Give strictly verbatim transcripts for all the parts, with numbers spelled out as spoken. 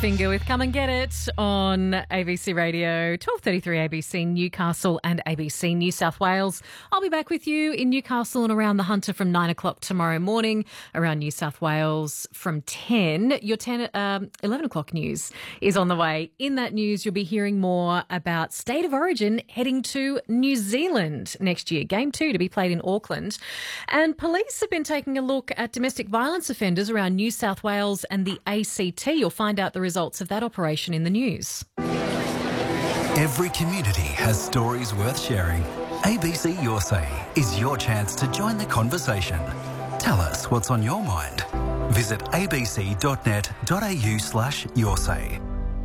Finger with Come and Get It on A B C Radio, twelve thirty-three A B C Newcastle and A B C New South Wales. I'll be back with you in Newcastle and around the Hunter from nine o'clock tomorrow morning, around New South Wales from ten. Your ten, um, eleven o'clock news is on the way. In that news, you'll be hearing more about State of Origin heading to New Zealand next year. Game two to be played in Auckland. And police have been taking a look at domestic violence offenders around New South Wales and the A C T. You'll find out the results of that operation in the news. Every community has stories worth sharing. A B C Your Say is your chance to join the conversation. Tell us what's on your mind. Visit abc.net.au slash your say.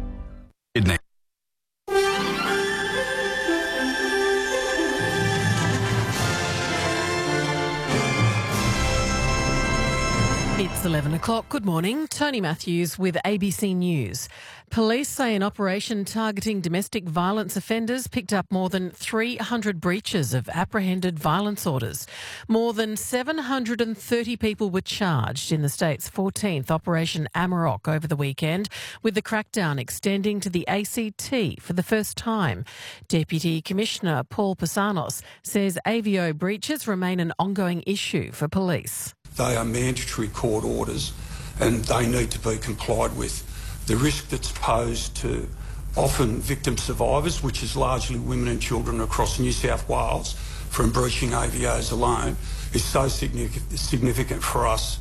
It's eleven o'clock. Good morning. Tony Matthews with A B C News. Police say an operation targeting domestic violence offenders picked up more than three hundred breaches of apprehended violence orders. More than seven hundred thirty people were charged in the state's fourteenth Operation Amarok over the weekend, with the crackdown extending to the A C T for the first time. Deputy Commissioner Paul Pasanos says A V O breaches remain an ongoing issue for police. They are mandatory court orders and they need to be complied with. The risk that's posed to often victim survivors, which is largely women and children across New South Wales, from breaching A V Os alone, is so significant for us.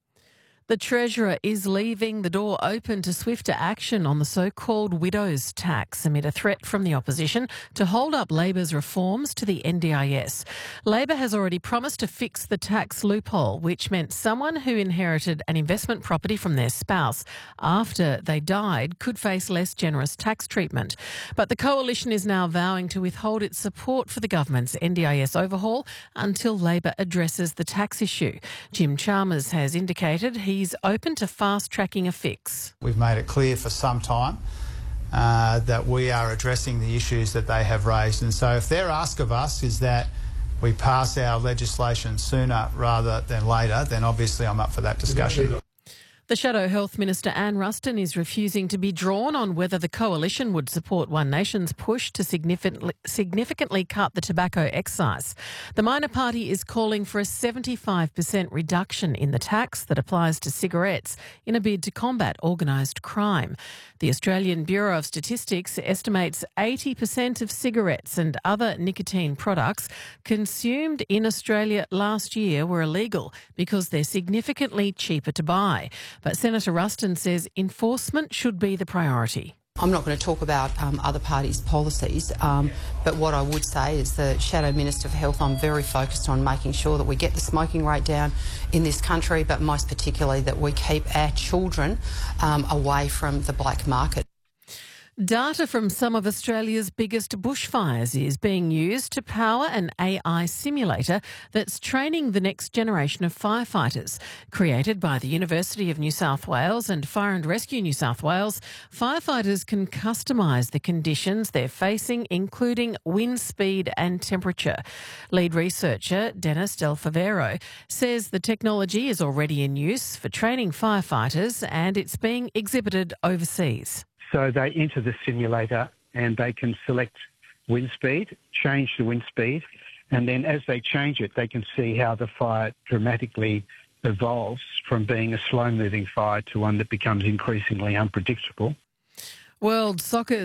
The Treasurer is leaving the door open to swifter action on the so-called widows' tax amid a threat from the opposition to hold up Labor's reforms to the N D I S. Labor has already promised to fix the tax loophole, which meant someone who inherited an investment property from their spouse after they died could face less generous tax treatment. But the Coalition is now vowing to withhold its support for the government's N D I S overhaul until Labor addresses the tax issue. Jim Chalmers has indicated he He's open to fast-tracking a fix. We've made it clear for some time uh, that we are addressing the issues that they have raised. And so if their ask of us is that we pass our legislation sooner rather than later, then obviously I'm up for that discussion. The Shadow Health Minister Anne Ruston is refusing to be drawn on whether the Coalition would support One Nation's push to significantly, significantly cut the tobacco excise. The minor party is calling for a seventy-five percent reduction in the tax that applies to cigarettes in a bid to combat organised crime. The Australian Bureau of Statistics estimates eighty percent of cigarettes and other nicotine products consumed in Australia last year were illegal because they're significantly cheaper to buy. But Senator Ruston says enforcement should be the priority. I'm not going to talk about um, other parties' policies, um, but what I would say is the Shadow Minister for Health, I'm very focused on making sure that we get the smoking rate down in this country, but most particularly that we keep our children um, away from the black market. Data from some of Australia's biggest bushfires is being used to power an A I simulator that's training the next generation of firefighters. Created by the University of New South Wales and Fire and Rescue New South Wales, firefighters can customise the conditions they're facing, including wind speed and temperature. Lead researcher Dennis Del Favero says the technology is already in use for training firefighters and it's being exhibited overseas. So they enter the simulator and they can select wind speed, change the wind speed, and then as they change it, they can see how the fire dramatically evolves from being a slow-moving fire to one that becomes increasingly unpredictable. World Soccer